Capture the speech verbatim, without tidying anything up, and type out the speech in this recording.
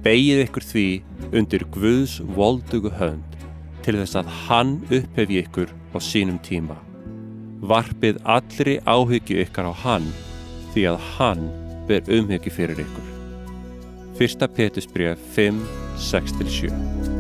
Beygið ykkur því undir Guðs voldugu hönd til þess að hann upphefji ykkur á sínum tíma. Varpið allri áhyggju ykkar á hann, því að hann ber umhyggju fyrir ykkur. Fyrsta Pétursbréf fimm, sex til sjö.